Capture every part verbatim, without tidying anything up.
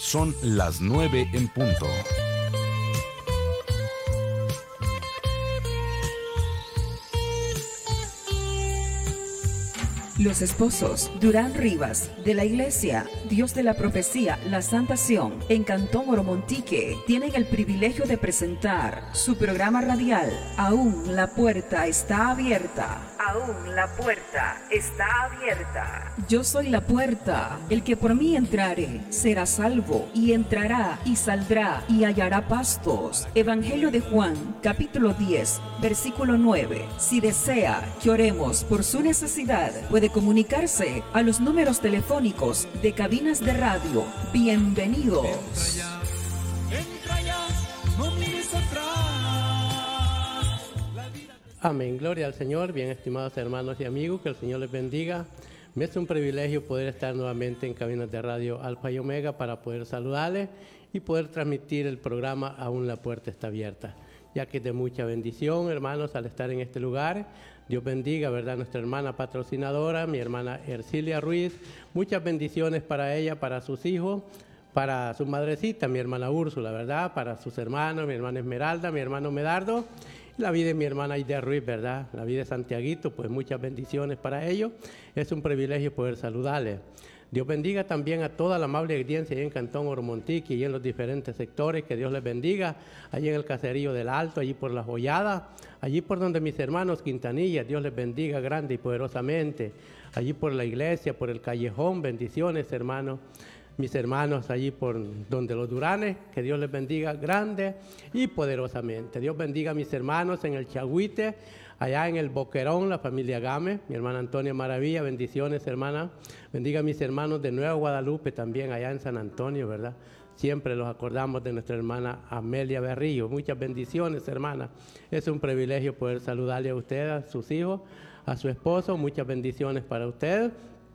Son las nueve en punto. Los esposos Durán Rivas, de la Iglesia Dios de la Profecía La Santa Sion, en Cantón Oromontique, tienen el privilegio de presentar su programa radial Aún la puerta está abierta. Aún la puerta está abierta. Yo soy la puerta, el que por mí entrare será salvo, y entrará y saldrá y hallará pastos. Evangelio de Juan, capítulo diez, versículo nueve. Si desea que oremos por su necesidad, puede comunicarse a los números telefónicos de cabinas de radio. Bienvenidos. Amén, gloria al Señor. Bien, estimados hermanos y amigos, que el Señor les bendiga. Me es un privilegio poder estar nuevamente en cabinas de radio Alfa y Omega para poder saludarles y poder transmitir el programa Aún la puerta está abierta, ya que es de mucha bendición, hermanos, al estar en este lugar. Dios bendiga, ¿verdad?, nuestra hermana patrocinadora, mi hermana Ercilia Ruiz. Muchas bendiciones para ella, para sus hijos, para su madrecita, mi hermana Úrsula, ¿verdad?, para sus hermanos, mi hermana Esmeralda, mi hermano Medardo, la vida de mi hermana Aida Ruiz, ¿verdad?, la vida de Santiaguito, pues muchas bendiciones para ellos. Es un privilegio poder saludarles. Dios bendiga también a toda la amable audiencia ahí en Cantón Oromontique y en los diferentes sectores. Que Dios les bendiga. Allí en el caserío del Alto, allí por La Joyada, allí por donde mis hermanos Quintanilla, Dios les bendiga grande y poderosamente. Allí por la iglesia, por el callejón, bendiciones, hermanos. Mis hermanos allí por donde los Duranes, que Dios les bendiga grande y poderosamente. Dios bendiga a mis hermanos en el Chagüite, allá en el Boquerón, la familia Gámez, mi hermana Antonia Maravilla, bendiciones, hermana. Bendiga a mis hermanos de Nueva Guadalupe también, allá en San Antonio, ¿verdad? Siempre los acordamos de nuestra hermana Amelia Berrillo. Muchas bendiciones, hermana. Es un privilegio poder saludarle a usted, a sus hijos, a su esposo. Muchas bendiciones para usted.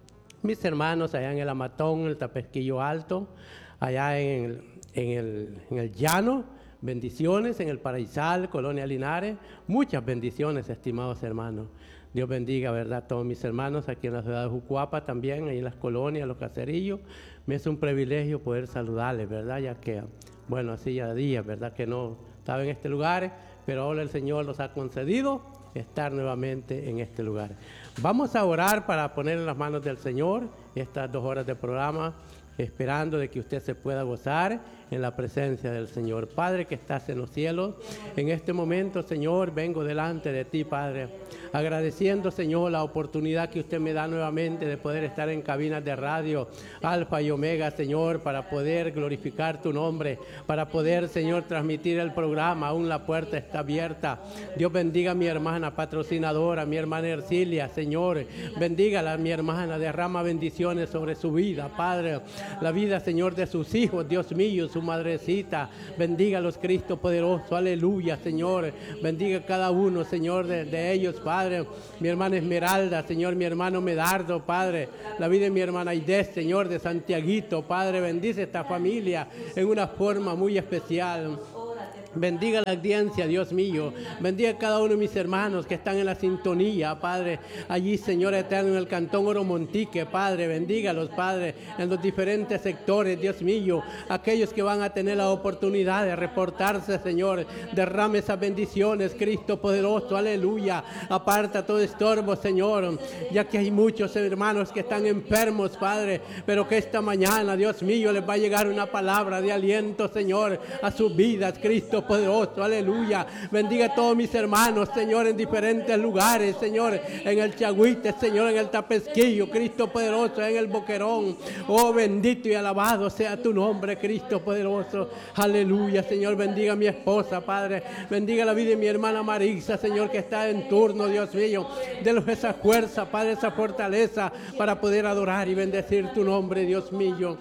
Mis hermanos allá en el Amatón, el Tapesquillo Alto, allá en el, en el, en el Llano, bendiciones, en el Paraísal, Colonia Linares, muchas bendiciones, estimados hermanos. Dios bendiga, ¿verdad?, todos mis hermanos aquí en la ciudad de Jucuapa también, ahí en las colonias, los caserillos. Me es un privilegio poder saludarles, ¿verdad?, ya que, bueno, así ya días, ¿verdad?, que no estaba en este lugar, pero ahora el Señor nos ha concedido estar nuevamente en este lugar. Vamos a orar para poner en las manos del Señor estas dos horas de programa, esperando de que usted se pueda gozar en la presencia del Señor. Padre que estás en los cielos, en este momento, Señor, vengo delante de ti, Padre, agradeciendo, Señor, la oportunidad que usted me da nuevamente de poder estar en cabinas de radio Alfa y Omega, Señor, para poder glorificar tu nombre, para poder, Señor, transmitir el programa Aún la puerta está abierta. Dios bendiga a mi hermana patrocinadora, mi hermana Ercilia, Señor, bendígala, mi hermana, derrama bendiciones sobre su vida, Padre, la vida, Señor, de sus hijos, Dios mío, su madrecita, bendígalos, Cristo poderoso, aleluya, Señor, bendiga a cada uno, Señor, de, de ellos, Padre, mi hermana Esmeralda, Señor, mi hermano Medardo, Padre, la vida de mi hermana Aidez, Señor, de Santiaguito, Padre, bendice esta familia en una forma muy especial. Bendiga la audiencia, Dios mío. Bendiga a cada uno de mis hermanos que están en la sintonía, Padre. Allí, Señor eterno, en el Cantón Oromontique, Padre. Bendígalos, Padre, en los diferentes sectores, Dios mío. Aquellos que van a tener la oportunidad de reportarse, Señor. Derrame esas bendiciones, Cristo poderoso, aleluya. Aparta todo estorbo, Señor. Ya que hay muchos hermanos que están enfermos, Padre. Pero que esta mañana, Dios mío, les va a llegar una palabra de aliento, Señor, a sus vidas, Cristo poderoso, aleluya. Bendiga a todos mis hermanos, Señor, en diferentes lugares, Señor, en el Chagüite, Señor, en el Tapesquillo, Cristo poderoso, en el Boquerón. Oh, bendito y alabado sea tu nombre, Cristo poderoso, aleluya, Señor. Bendiga a mi esposa, Padre, bendiga la vida de mi hermana Marisa, Señor, que está en turno, Dios mío. Denos esa fuerza, Padre, esa fortaleza para poder adorar y bendecir tu nombre, Dios mío.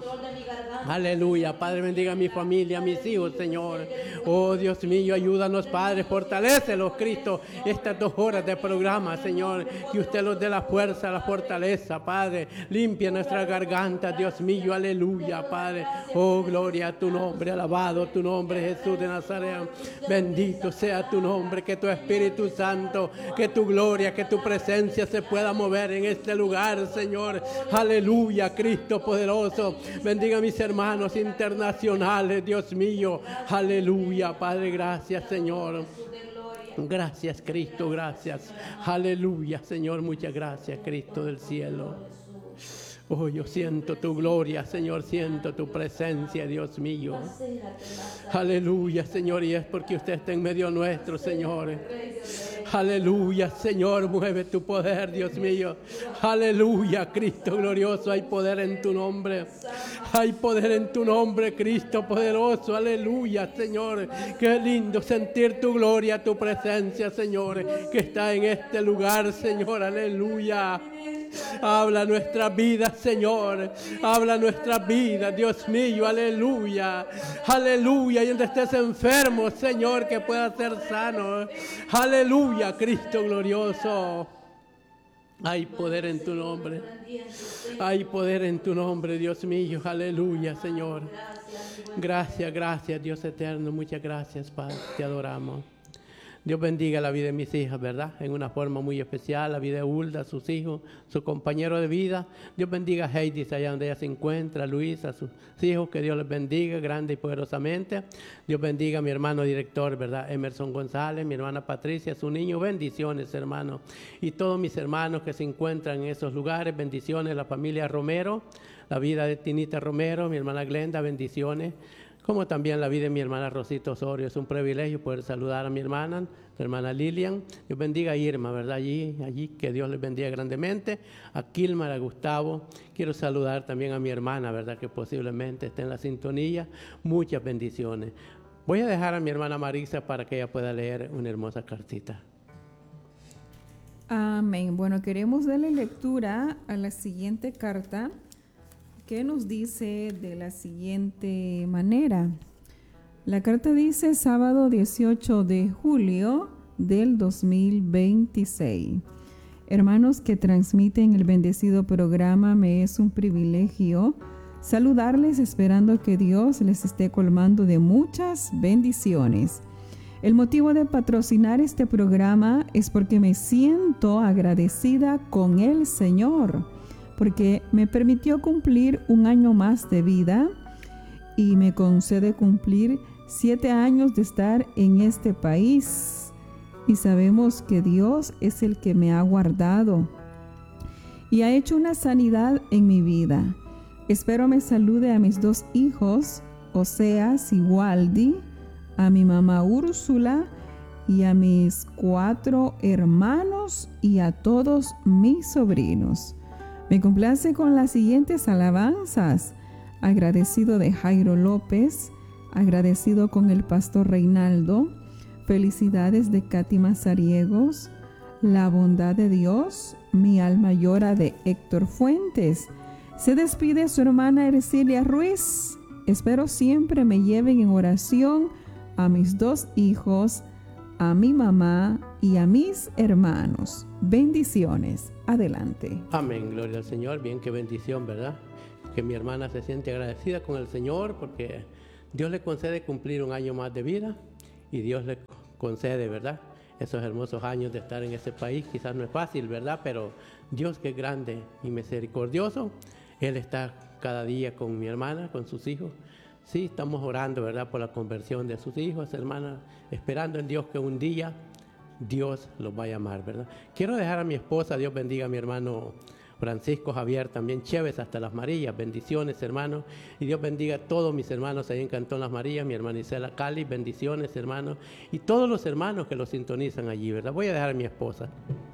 Aleluya, Padre, bendiga a mi familia, a mis hijos, Señor. Oh, Dios mío, ayúdanos, Padre, fortalécelos, Cristo, estas dos horas de programa, Señor, que usted nos dé la fuerza, la fortaleza, Padre, limpia nuestra garganta, Dios mío, aleluya, Padre. Oh, gloria a tu nombre, alabado tu nombre, Jesús de Nazaret. Bendito sea tu nombre, que tu Espíritu Santo, que tu gloria, que tu presencia se pueda mover en este lugar, Señor. Aleluya, Cristo poderoso. Bendiga a mis hermanos, hermanos internacionales, Dios mío. Aleluya, Padre, gracias, Señor. Gracias, Cristo, gracias. Aleluya, Señor, muchas gracias, Cristo del cielo. Oh, yo siento tu gloria, Señor, siento tu presencia, Dios mío. Aleluya, Señor, y es porque usted está en medio nuestro, Señor. Aleluya, Señor, mueve tu poder, Dios mío. Aleluya, Cristo glorioso, hay poder en tu nombre. Hay poder en tu nombre, Cristo poderoso. Aleluya, Señor. Qué lindo sentir tu gloria, tu presencia, Señor, que está en este lugar, Señor. Aleluya. Habla nuestra vida, Señor. Habla nuestra vida, Dios mío. Aleluya. Aleluya. Y donde estés enfermo, Señor, que pueda ser sano. Aleluya, Cristo glorioso. Hay poder en tu nombre. Hay poder en tu nombre, Dios mío. Aleluya, Señor. Gracias, gracias, Dios eterno. Muchas gracias, Padre. Te adoramos. Dios bendiga la vida de mis hijas, ¿verdad? En una forma muy especial, la vida de Hulda, sus hijos, su compañero de vida. Dios bendiga a Heidi, allá donde ella se encuentra, Luisa, sus hijos, que Dios les bendiga grande y poderosamente. Dios bendiga a mi hermano director, ¿verdad? Emerson González, mi hermana Patricia, su niño, bendiciones, hermano. Y todos mis hermanos que se encuentran en esos lugares, bendiciones, la familia Romero, la vida de Tinita Romero, mi hermana Glenda, bendiciones. Como también la vida de mi hermana Rosita Osorio. Es un privilegio poder saludar a mi hermana, mi hermana Lilian. Dios bendiga a Irma, ¿verdad? Allí, allí, que Dios les bendiga grandemente. A Kilmar, a Gustavo. Quiero saludar también a mi hermana, ¿verdad? Que posiblemente esté en la sintonía. Muchas bendiciones. Voy a dejar a mi hermana Marisa para que ella pueda leer una hermosa cartita. Amén. Bueno, queremos darle lectura a la siguiente carta, que nos dice de la siguiente manera. La carta dice: sábado dieciocho de julio del dos mil veintiséis. Hermanos que transmiten el bendecido programa, me es un privilegio saludarles, esperando que Dios les esté colmando de muchas bendiciones. El motivo de patrocinar este programa es porque me siento agradecida con el Señor, porque me permitió cumplir un año más de vida y me concede cumplir siete años de estar en este país. Y sabemos que Dios es el que me ha guardado y ha hecho una sanidad en mi vida. Espero me salude a mis dos hijos, Oseas y Waldi, a mi mamá Úrsula y a mis cuatro hermanos y a todos mis sobrinos. Me complace con las siguientes alabanzas: agradecido de Jairo López, agradecido con el pastor Reinaldo, felicidades de Katy Mazariegos, la bondad de Dios, mi alma llora de Héctor Fuentes. Se despide su hermana Ercilia Ruiz. Espero siempre me lleven en oración a mis dos hijos, a mi mamá y a mis hermanos. Bendiciones. Adelante. Amén, gloria al Señor. Bien, qué bendición, ¿verdad? Que mi hermana se siente agradecida con el Señor porque Dios le concede cumplir un año más de vida y Dios le concede, ¿verdad?, esos hermosos años de estar en este país. Quizás no es fácil, ¿verdad?, pero Dios, que es grande y misericordioso, Él está cada día con mi hermana, con sus hijos. Sí, estamos orando, ¿verdad?, por la conversión de sus hijos, hermana, esperando en Dios que un día Dios los va a llamar, ¿verdad? Quiero dejar a mi esposa, Dios bendiga a mi hermano Francisco Javier, también Chévez hasta Las Marías, bendiciones, hermano, y Dios bendiga a todos mis hermanos ahí en Cantón Las Marías, mi hermana Isela Cali, bendiciones, hermano, y todos los hermanos que los sintonizan allí, ¿verdad? Voy a dejar a mi esposa.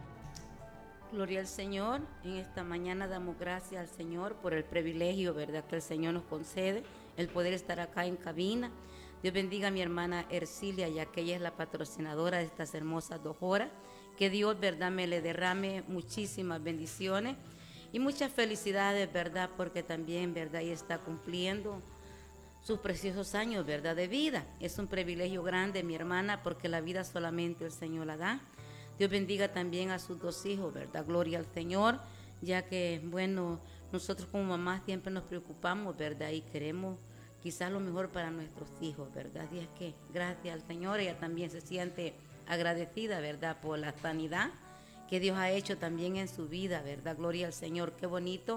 Gloria al Señor. En esta mañana damos gracias al Señor por el privilegio, ¿verdad?, que el Señor nos concede, el poder estar acá en cabina. Dios bendiga a mi hermana Ercilia, ya que ella es la patrocinadora de estas hermosas dos horas. Que Dios, ¿verdad?, me le derrame muchísimas bendiciones y muchas felicidades, ¿verdad?, porque también, ¿verdad?, ella está cumpliendo sus preciosos años, ¿verdad?, de vida. Es un privilegio grande, mi hermana, porque la vida solamente el Señor la da. Dios bendiga también a sus dos hijos, ¿verdad? Gloria al Señor, ya que, bueno, nosotros como mamás siempre nos preocupamos, ¿verdad?, y queremos quizás lo mejor para nuestros hijos, ¿verdad? Y es que gracias al Señor, ella también se siente agradecida, ¿verdad?, por la sanidad que Dios ha hecho también en su vida, ¿verdad? Gloria al Señor. Qué bonito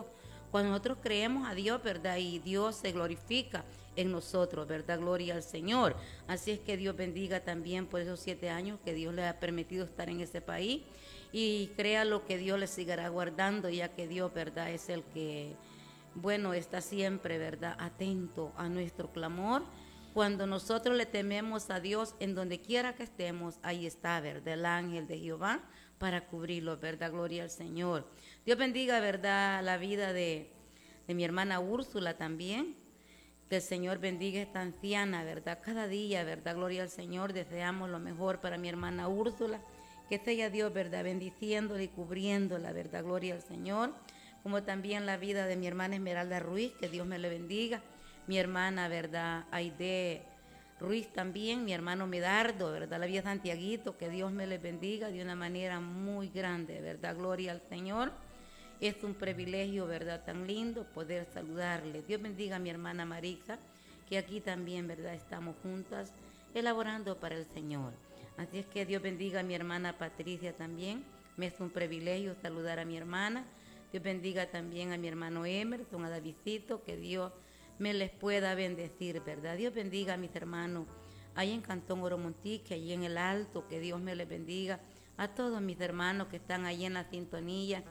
cuando nosotros creemos a Dios, ¿verdad? Y Dios se glorifica en nosotros, ¿verdad? Gloria al Señor. Así es que Dios bendiga también por esos siete años que Dios le ha permitido estar en ese país. Y créalo que Dios le seguirá guardando, ya que Dios, ¿verdad? Es el que, bueno, está siempre, ¿verdad? Atento a nuestro clamor. Cuando nosotros le tememos a Dios, en donde quiera que estemos, ahí está, ¿verdad? El ángel de Jehová para cubrirlo, ¿verdad? Gloria al Señor. Dios bendiga, ¿verdad? La vida de, de mi hermana Úrsula también. Que el Señor bendiga a esta anciana, ¿verdad? Cada día, ¿verdad? Gloria al Señor. Deseamos lo mejor para mi hermana Úrsula. Que esté ya Dios, ¿verdad? Bendiciéndola y cubriéndola, ¿verdad? Gloria al Señor. Como también la vida de mi hermana Esmeralda Ruiz, que Dios me le bendiga. Mi hermana, ¿verdad? Aide Ruiz también, mi hermano Medardo, ¿verdad? La vida Santiaguito, que Dios me les bendiga de una manera muy grande, ¿verdad? Gloria al Señor. Es un privilegio, ¿verdad? Tan lindo poder saludarle. Dios bendiga a mi hermana Marixa, que aquí también, ¿verdad? Estamos juntas elaborando para el Señor. Así es que Dios bendiga a mi hermana Patricia también. Me es un privilegio saludar a mi hermana. Dios bendiga también a mi hermano Emerson, a Davidcito, que Dios me les pueda bendecir, ¿verdad? Dios bendiga a mis hermanos ahí en Cantón Oromontique, allí en el Alto, que Dios me les bendiga. A todos mis hermanos que están ahí en la sintonía,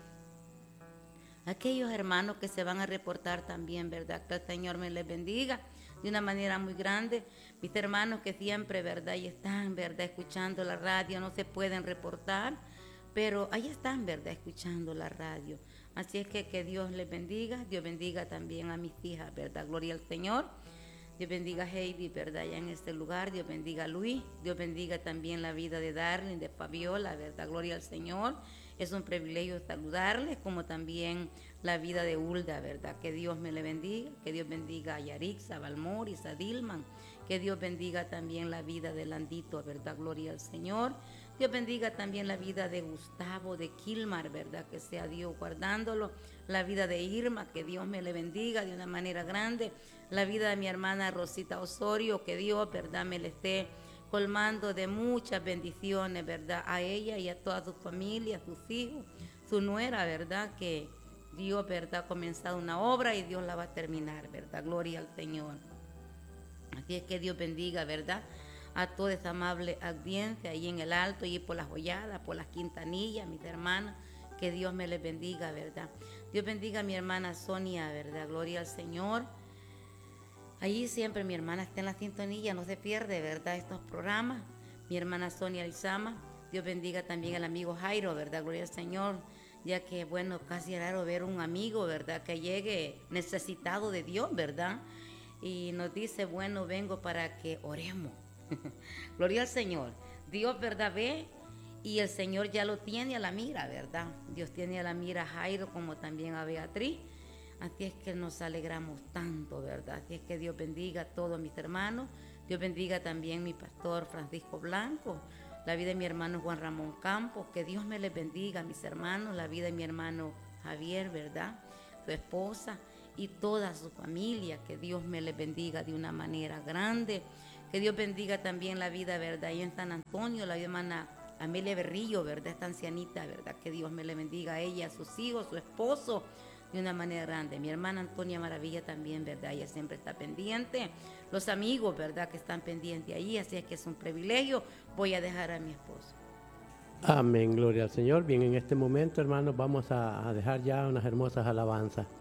aquellos hermanos que se van a reportar también, ¿verdad? Que el Señor me les bendiga de una manera muy grande. Mis hermanos que siempre, ¿verdad? Y están, ¿verdad? Escuchando la radio, no se pueden reportar, pero ahí están, ¿verdad? Escuchando la radio. Así es que que Dios les bendiga. Dios bendiga también a mis hijas, ¿verdad? Gloria al Señor. Dios bendiga a Heidi, ¿verdad? Allá en este lugar. Dios bendiga a Luis. Dios bendiga también la vida de Darling, de Fabiola, ¿verdad? Gloria al Señor. Es un privilegio saludarles, como también la vida de Hulda, ¿verdad? Que Dios me le bendiga. Que Dios bendiga a Yarixa, a Valmoris, a Dilman. Que Dios bendiga también la vida de Landito, ¿verdad? Gloria al Señor. Dios bendiga también la vida de Gustavo, de Kilmar, ¿verdad? Que sea Dios guardándolo. La vida de Irma, que Dios me le bendiga de una manera grande. La vida de mi hermana Rosita Osorio, que Dios, ¿verdad? Me le esté colmando de muchas bendiciones, ¿verdad? A ella y a toda su familia, a sus hijos, su nuera, ¿verdad? Que Dios, ¿verdad? Ha comenzado una obra y Dios la va a terminar, ¿verdad? Gloria al Señor. Así es que Dios bendiga, ¿verdad? A toda esa amable audiencia ahí en el Alto y por las Joyadas, por las Quintanillas, mis hermanas, que Dios me les bendiga, ¿verdad? Dios bendiga a mi hermana Sonia, ¿verdad? Gloria al Señor. Allí siempre mi hermana está en la sintonía, no se pierde, ¿verdad? Estos programas. Mi hermana Sonia Lizama. Dios bendiga también al amigo Jairo, ¿verdad? Gloria al Señor. Ya que, bueno, casi es raro ver un amigo, ¿verdad? Que llegue necesitado de Dios, ¿verdad? Y nos dice, bueno, vengo para que oremos. Gloria al Señor. Dios, ¿verdad? Ve y el Señor ya lo tiene a la mira, ¿verdad? Dios tiene a la mira a Jairo como también a Beatriz. Así es que nos alegramos tanto, ¿verdad? Así es que Dios bendiga a todos mis hermanos. Dios bendiga también a mi pastor Francisco Blanco. La vida de mi hermano Juan Ramón Campos. Que Dios me les bendiga a mis hermanos. La vida de mi hermano Javier, ¿verdad? Su esposa y toda su familia. Que Dios me les bendiga de una manera grande. Que Dios bendiga también la vida, ¿verdad? Y en San Antonio, la hermana Amelia Berrillo, ¿verdad? Esta ancianita, ¿verdad? Que Dios me le bendiga a ella, a sus hijos, su esposo, de una manera grande. Mi hermana Antonia Maravilla también, ¿verdad? Ella siempre está pendiente. Los amigos, ¿verdad? Que están pendientes ahí, así es que es un privilegio. Voy a dejar a mi esposo. Amén, gloria al Señor. Bien, en este momento, hermanos, vamos a, a dejar ya unas hermosas alabanzas.